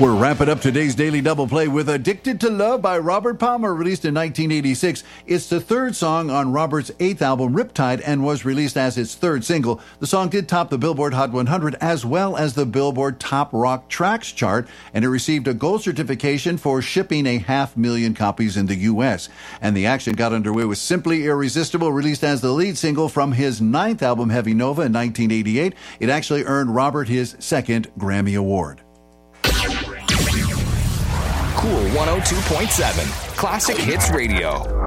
We're wrapping up today's Daily Double Play with Addicted to Love by Robert Palmer, released in 1986. It's the third song on Robert's eighth album, Riptide, and was released as its third single. The song did top the Billboard Hot 100 as well as the Billboard Top Rock Tracks chart, and it received a gold certification for shipping 500,000 copies in the U.S. And the action got underway with Simply Irresistible, released as the lead single from his ninth album, Heavy Nova, in 1988. It actually earned Robert his second Grammy Award. Cool 102.7 Classic Hits Radio.